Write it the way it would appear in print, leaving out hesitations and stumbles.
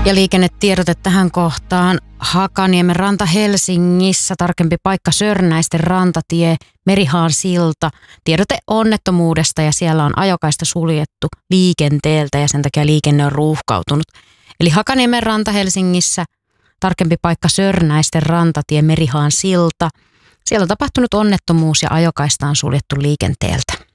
Ja liikennetiedote tähän kohtaan. Hakaniemen ranta Helsingissä, tarkempi paikka Sörnäisten rantatie, Merihaan silta. Tiedote onnettomuudesta ja siellä on ajokaista suljettu liikenteeltä ja sen takia liikenne on ruuhkautunut. Eli Hakaniemen ranta Helsingissä, tarkempi paikka Sörnäisten rantatie, Merihaan silta. Siellä on tapahtunut onnettomuus ja ajokaista on suljettu liikenteeltä.